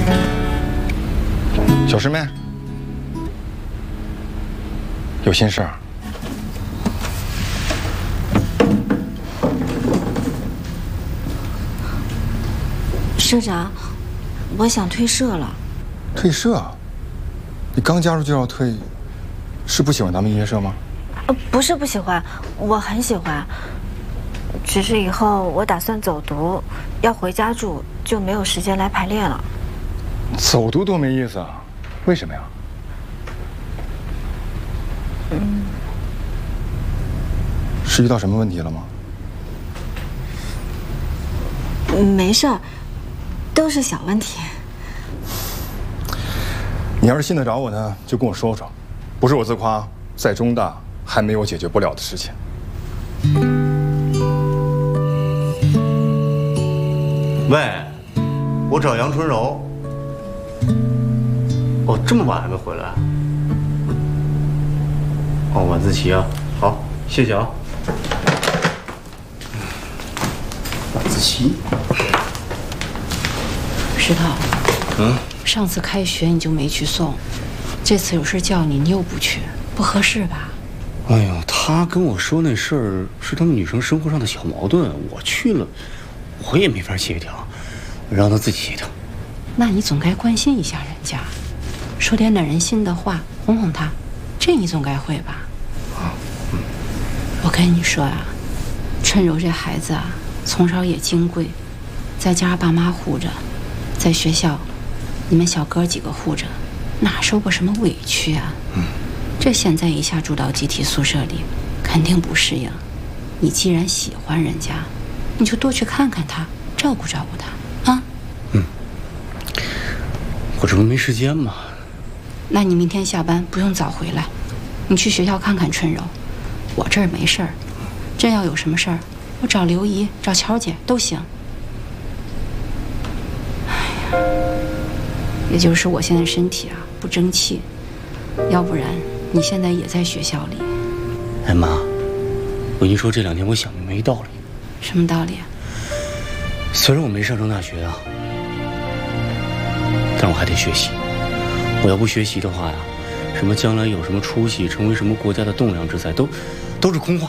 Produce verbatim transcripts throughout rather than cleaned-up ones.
小师妹，有心事儿？ 社长，我想退社了。 退社？你刚加入就要退，是不喜欢咱们音乐社吗？ 呃，不是不喜欢，我很喜欢。只是以后我打算走读，要回家住，就没有时间来排练了。 走读多没意思啊！为什么呀？ 嗯， 是遇到什么问题了吗？ 没事儿，都是小问题。 你要是信得着我呢，就跟我说说，不是我自夸，在中大还没有解决不了的事情。 喂，我找杨春柔。哦，这么晚还没回来？哦，晚自习啊，好，谢谢啊。晚自习。 石头， 嗯， 上次开学你就没去送，这次有事叫你，你又不去，不合适吧？ 哎呦，他跟我说那事儿是他们女生生活上的小矛盾，我去了，我也没法协调，让他自己协调。 那你总该关心一下人家，说点暖人心的话，哄哄他，这你总该会吧？ 啊，嗯。 我跟你说啊，春柔这孩子啊，从小也金贵，在家爸妈护着，在学校，你们小哥几个护着，哪受过什么委屈啊？嗯。这现在一下住到集体宿舍里，肯定不适应。你既然喜欢人家，你就多去看看他，照顾照顾他啊。 嗯，我这不没时间吗？ 那你明天下班不用早回来，你去学校看看春柔。我这儿没事儿，真要有什么事儿，我找刘姨、找乔姐都行。哎呀，也就是我现在身体啊不争气，要不然你现在也在学校里。 哎妈，我跟你说，这两天我想明白一道理。 什么道理啊？ 虽然我没上成大学啊，但我还得学习。我要不学习的话呀，什么将来有什么出息，成为什么国家的栋梁之才，都都是空话。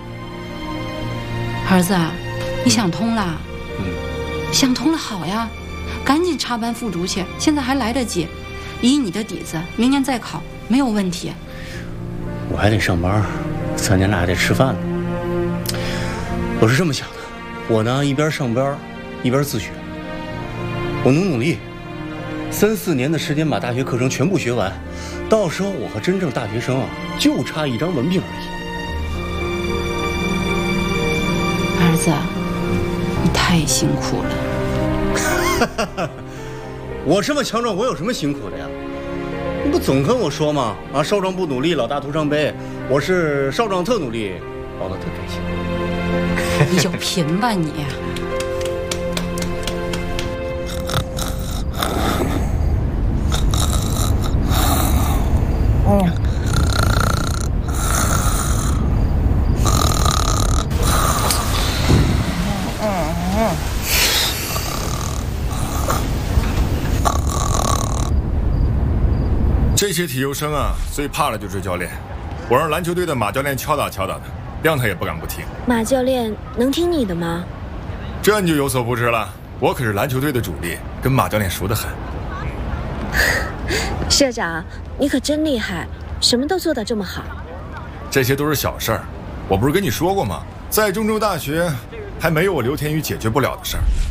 儿子，你想通了？ 嗯， 想通了好呀，赶紧插班复读去，现在还来得及。以你的底子，明年再考没有问题。 我还得上班，咱娘俩还得吃饭呢。我是这么想的，我呢一边上班，一边自学。我努努力，三四年的时间把大学课程全部学完，到时候我和真正大学生啊，就差一张文凭而已。 儿子，你太辛苦了。 我这么强壮，我有什么辛苦的呀？你不总跟我说吗？啊，少壮不努力，老大徒伤悲。我是少壮特努力，老大特开心。 你有贫吧你？ 嗯。 这些体优生啊，最怕的就是教练。我让篮球队的马教练敲打敲打他，让他也不敢不听。 马教练能听你的吗？ 这你就有所不知了，我可是篮球队的主力，跟马教练熟得很。 社长，你可真厉害，什么都做得这么好。 这些都是小事儿，我不是跟你说过吗？在中州大学，还没有我刘天宇解决不了的事儿。